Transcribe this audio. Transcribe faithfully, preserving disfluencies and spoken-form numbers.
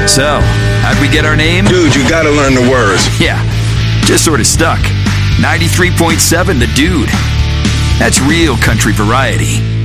So, how'd we get our name? Dude, you gotta learn the words. Yeah, just sort of stuck. ninety-three point seven The Dude. That's real country variety.